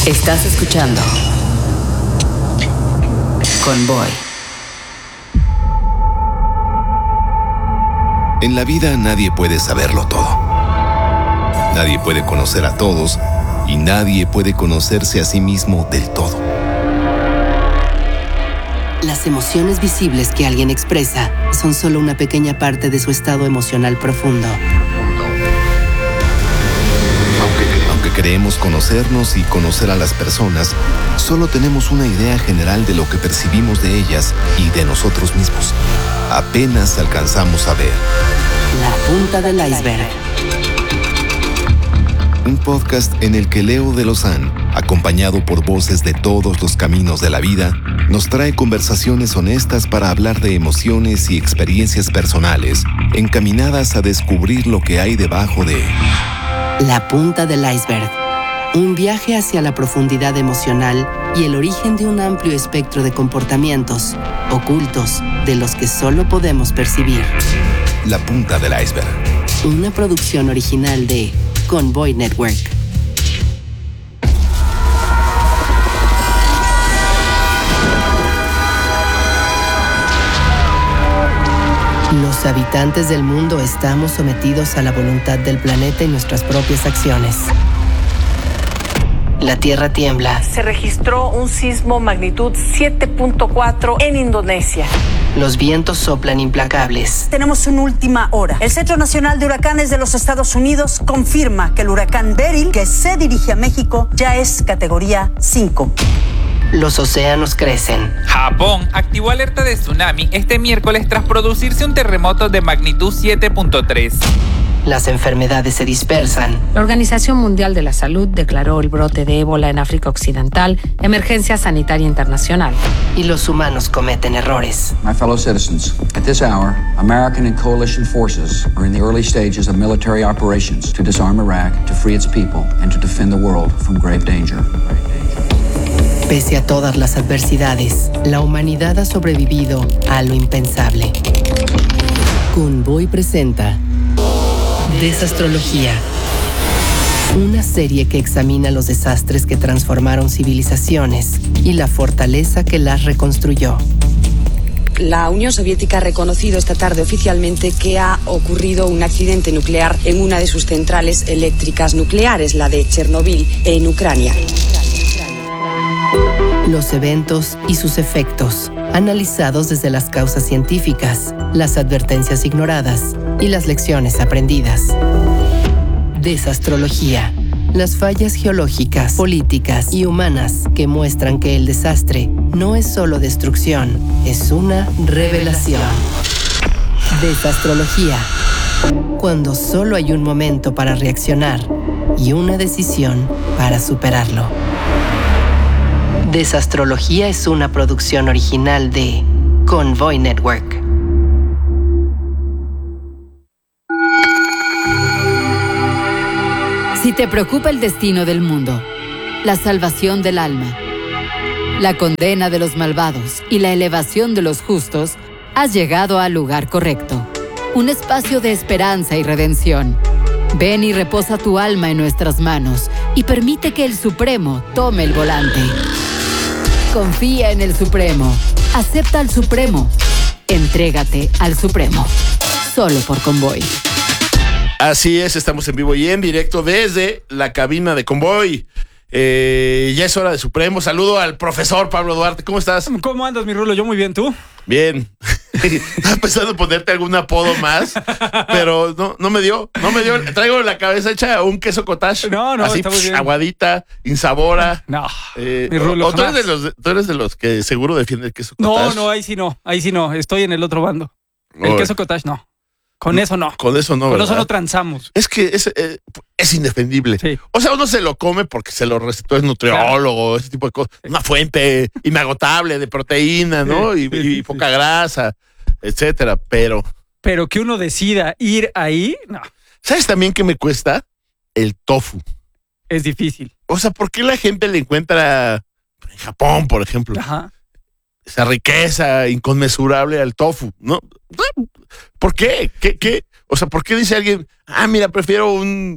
Estás escuchando Convoy. En la vida nadie puede saberlo todo. Nadie puede conocer a todos y nadie puede conocerse a sí mismo del todo. Las emociones visibles que alguien expresa son solo una pequeña parte de su estado emocional profundo. Aunque creemos conocernos y conocer a las personas, solo tenemos una idea general de lo que percibimos de ellas y de nosotros mismos. Apenas alcanzamos a ver La punta del iceberg. un podcast en el que Leo de Lozán, acompañado por voces de todos los caminos de la vida, nos trae conversaciones honestas para hablar de emociones y experiencias personales, encaminadas a descubrir lo que hay debajo de La punta del iceberg. Un viaje hacia la profundidad emocional y el origen de un amplio espectro de comportamientos ocultos de los que solo podemos percibir. La punta del iceberg. Una producción original de Convoy Network. Los habitantes del mundo estamos sometidos a la voluntad del planeta y nuestras propias acciones. La Tierra tiembla. Se registró un sismo magnitud 7.4 en Indonesia. Los vientos soplan implacables. Tenemos una última hora. El Centro Nacional de Huracanes de los Estados Unidos confirma que el huracán Beryl, que se dirige a México, ya es categoría 5. Los océanos crecen. Japón activó alerta de tsunami este miércoles tras producirse un terremoto de magnitud 7.3. Las enfermedades se dispersan. La Organización Mundial de la Salud declaró el brote de ébola en África Occidental emergencia sanitaria internacional. Y los humanos cometen errores. My fellow citizens, at this hour, American and coalition forces are in the early stages of military operations to disarm Iraq, to free its people, and to defend the world from grave danger. Pese a todas las adversidades, la humanidad ha sobrevivido a lo impensable. Convoy presenta Desastrología. Una serie que examina los desastres que transformaron civilizaciones y la fortaleza que las reconstruyó. La Unión Soviética ha reconocido esta tarde oficialmente que ha ocurrido un accidente nuclear en una de sus centrales eléctricas nucleares, la de Chernobyl, en Ucrania. Los eventos y sus efectos, analizados desde las causas científicas, las advertencias ignoradas y las lecciones aprendidas. Desastrología. Las fallas geológicas, políticas y humanas que muestran que el desastre no es solo destrucción, es una revelación. Desastrología. Cuando solo hay un momento para reaccionar y una decisión para superarlo. Desastrología es una producción original de Convoy Network. Si te preocupa el destino del mundo, la salvación del alma, la condena de los malvados y la elevación de los justos, has llegado al lugar correcto. Un espacio de esperanza y redención. Ven y reposa tu alma en nuestras manos y permite que el Supremo tome el volante. Confía en el Supremo. Acepta al Supremo. Entrégate al Supremo. Solo por Convoy. Así es, estamos en vivo y en directo desde la cabina de Convoy. Ya es hora de Supremo. Saludo al profesor Pablo Duarte. ¿Cómo estás? ¿Cómo andas, mi Rulo? Yo muy bien, ¿tú? Bien. Estaba pensando en ponerte algún apodo más, pero no me dio. Traigo la cabeza hecha un queso cottage. No, así, está muy bien. Aguadita, insabora. No, mi Rulo, o tú eres de los que seguro defiende el queso cottage. No, ahí sí no. Estoy en el otro bando. El queso cottage no. Con eso no. Con eso no, Con ¿verdad? eso no transamos. Es que es indefendible. Sí. O sea, uno se lo come porque se lo recetó el nutriólogo, ese tipo de cosas. Una fuente inagotable de proteína, ¿no? Y poca grasa, etcétera. Pero que uno decida ir ahí, no. ¿Sabes también qué me cuesta? El tofu. Es difícil. O sea, ¿por qué la gente le encuentra en Japón, por ejemplo, esa riqueza inconmensurable al tofu? ¿No? ¿Por qué? ¿Qué? O sea, ¿por qué dice alguien, mira, prefiero un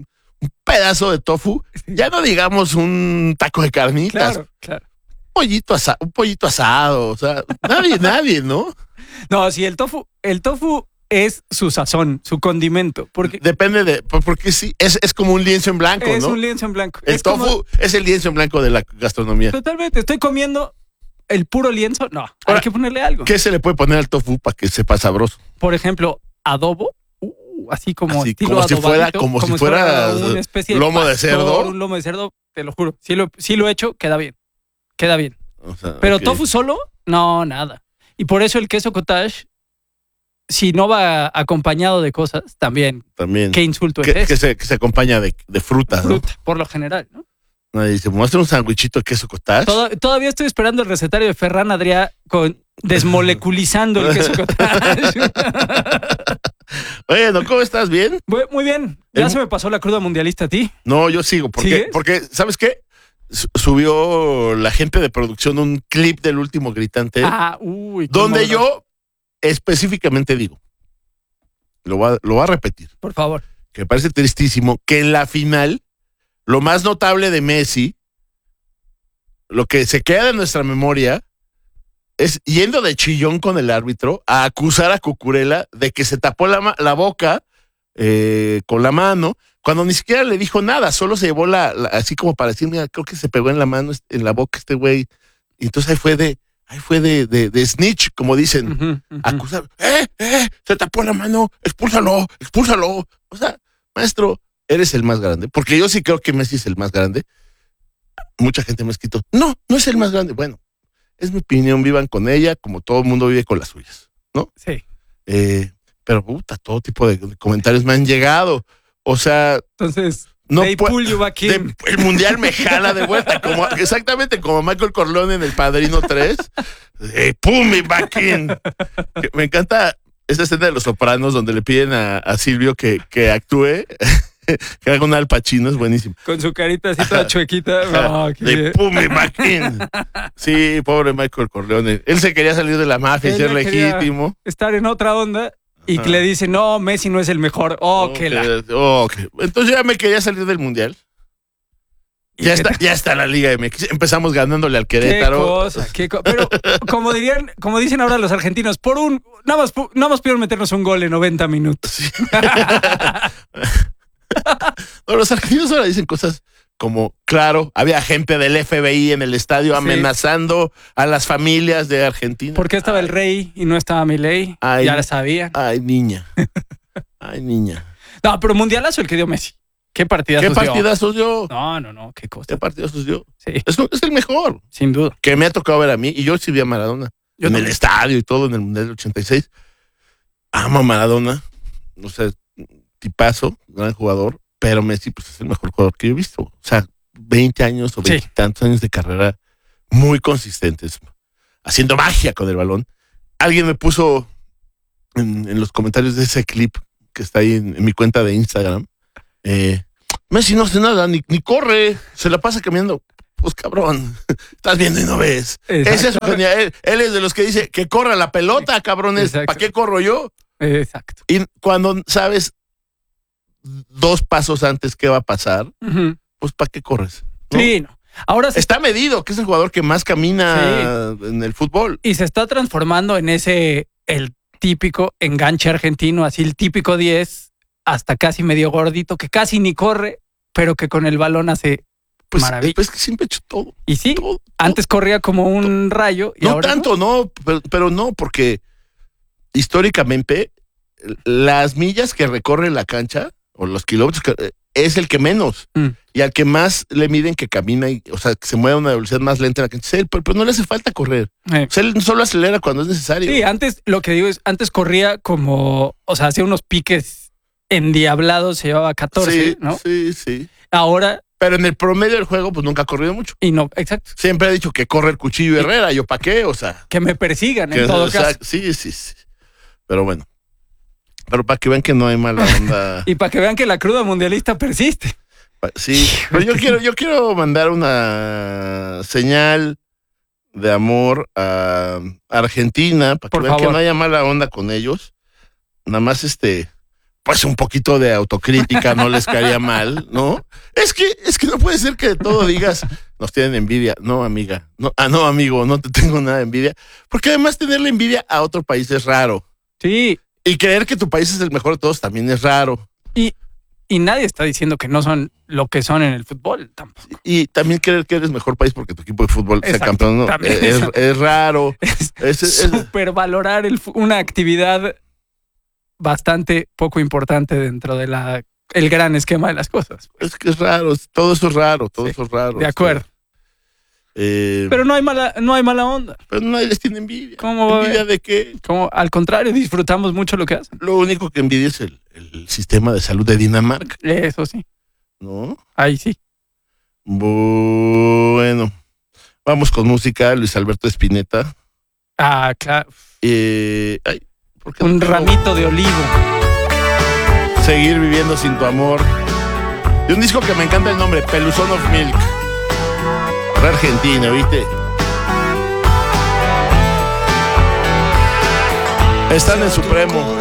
pedazo de tofu, ya no digamos un taco de carnitas. Claro. Un pollito asado, o sea, nadie, ¿no? No, sí, el tofu es su sazón, su condimento. Porque depende porque sí, es como un lienzo en blanco, ¿no? Es un lienzo en blanco. El tofu es el lienzo en blanco de la gastronomía. Totalmente, estoy comiendo el puro lienzo. No, ahora, hay que ponerle algo. ¿Qué se le puede poner al tofu para que sepa sabroso? Por ejemplo, adobo. Así como si fuera una especie lomo de pastor, de cerdo. Un lomo de cerdo, te lo juro. Sí lo he hecho, queda bien. O sea, pero tofu solo, no, nada. Y por eso el queso cottage, si no va acompañado de cosas, también. ¿Qué insulto es ese? Que se acompaña de fruta, ¿no? Por lo general, ¿no? Nadie dice, muestra un sándwichito de queso cottage. Todavía estoy esperando el recetario de Ferran Adrià con desmoleculizando el queso cottage. Bueno, ¿cómo estás? ¿Bien? Muy bien. ¿Ya se me pasó la cruda mundialista a ti? No, yo sigo. Porque ¿sabes qué? Subió la gente de producción un clip del Último Gritante. Donde yo específicamente digo, lo voy a repetir. Por favor. Que me parece tristísimo que en la final, lo más notable de Messi, lo que se queda en nuestra memoria, es yendo de chillón con el árbitro a acusar a Cucurella de que se tapó la boca con la mano, cuando ni siquiera le dijo nada, solo se llevó así como para decir, mira, creo que se pegó en la mano, en la boca este güey. Y entonces ahí fue de snitch, como dicen, acusar, se tapó la mano, expúlsalo. O sea, maestro, eres el más grande, porque yo sí creo que Messi es el más grande. Mucha gente me ha escrito, no es el más grande. Bueno, es mi opinión, vivan con ella, como todo el mundo vive con las suyas, ¿no? Sí. Pero todo tipo de comentarios me han llegado. O sea, entonces, el mundial me jala de vuelta, exactamente como Michael Corleone en El Padrino 3. ¡Pum! Me back in. Me encanta esa escena de Los Sopranos donde le piden a Silvio que actúe. Que haga un Al Pacino, es buenísimo. Con su carita así toda chuequita. ¡Pum! Me back in. Sí, pobre Michael Corleone. Él se quería salir de la mafia y ser legítimo. Estar en otra onda. Y que le dice, no, Messi no es el mejor. Entonces ya me quería salir del mundial. Ya está la Liga MX. Empezamos ganándole al Querétaro. Pero como dicen ahora los argentinos, nada más pudieron meternos un gol en 90 minutos. Sí. No, los argentinos ahora dicen cosas como, claro, había gente del FBI en el estadio amenazando a las familias de Argentina. ¿Por qué estaba el rey y no estaba Milei? Ya lo sabían. Ay, niña. No, pero mundialazo el que dio Messi. ¿Qué partidazos dio? No, qué cosa. ¿Qué partidazos dio? Sí. Es el mejor. Sin duda. Que me ha tocado ver a mí, y yo sí vi a Maradona. En el estadio y todo, en el Mundial del 86. Amo a Maradona. No sé, tipazo, gran jugador. Pero Messi, pues, es el mejor jugador que yo he visto. O sea, 20 años o 20 y tantos años de carrera muy consistentes, haciendo magia con el balón. Alguien me puso en los comentarios de ese clip que está ahí en mi cuenta de Instagram, Messi no hace nada, ni corre, se la pasa caminando. Pues cabrón, estás viendo y no ves. Ese es su genial. Él es de los que dice que corra la pelota, cabrones. ¿Para qué corro yo? Exacto. Y cuando sabes 2 pasos antes qué va a pasar, pues ¿para qué corres? ¿No? Sí, no. Ahora está medido, que es el jugador que más camina en el fútbol. Y se está transformando en el típico enganche argentino, así el típico 10, hasta casi medio gordito, que casi ni corre, pero que con el balón hace maravilla. Pues que siempre ha hecho todo. Y sí, todo, antes corría como un rayo. Y no ahora tanto, no, pero no, porque históricamente las millas que recorre la cancha o los kilómetros es el que menos. Y al que más le miden que camina, o sea, que se mueve a una velocidad más lenta en la cancha, pero no le hace falta correr. O sea, él solo acelera cuando es necesario. Sí, antes corría como, o sea, hacía unos piques endiablados, se llevaba 14, ¿no? Sí. Ahora... Pero en el promedio del juego, pues nunca ha corrido mucho. Y no, exacto. Siempre ha dicho que corre el Cuchillo Herrera, ¿yo para qué? O sea... Que me persigan en todo caso. Sí. Pero bueno. Pero para que vean que no hay mala onda. Y para que vean que la cruda mundialista persiste. Sí, pero yo quiero mandar una señal de amor a Argentina para que vean que no haya mala onda con ellos. Nada más pues un poquito de autocrítica no les caería mal, ¿no? Es que no puede ser que de todo digas, nos tienen envidia. No, amiga. No, no, amigo, no te tengo nada de envidia. Porque además tenerle envidia a otro país es raro. Sí. Y creer que tu país es el mejor de todos también es raro. Y nadie está diciendo que no son lo que son en el fútbol tampoco. Y también creer que eres mejor país porque tu equipo de fútbol sea campeón, ¿no? Es raro. Es supervalorar una actividad bastante poco importante dentro de el gran esquema de las cosas. Es que es raro, todo eso es raro, eso es raro. De acuerdo. Pero no hay mala onda. Pero nadie les tiene envidia. ¿Cómo ¿Envidia de qué? Al contrario, disfrutamos mucho lo que hacen. Lo único que envidia es el sistema de salud de Dinamarca. Eso sí. ¿No? Ahí sí. Bueno, vamos con música, Luis Alberto Spinetta. Ah, claro. Un ramito de olivo. Seguir viviendo sin tu amor. De un disco que me encanta el nombre, Peluzón of Milk. Argentina, ¿viste? Están en Supremo.